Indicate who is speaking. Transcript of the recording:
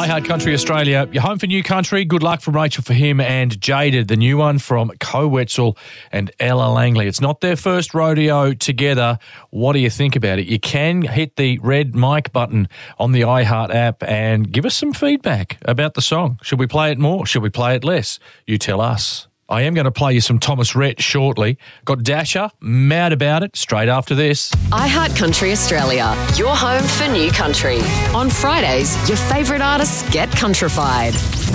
Speaker 1: iHeart Country Australia. You're home for New Country. Good luck from Rachel for him and Jaded, the new one from Co Wetzel and Ella Langley. It's not their first rodeo together. What do you think about it? You can hit the red mic button on the iHeart app and give us some feedback about the song. Should we play it more? Should we play it less? You tell us. I am going to play you some Thomas Rhett shortly. Got Dasher, mad about it, straight after this.
Speaker 2: iHeart Country Australia, your home for New Country. On Fridays, your favourite artists get countrified.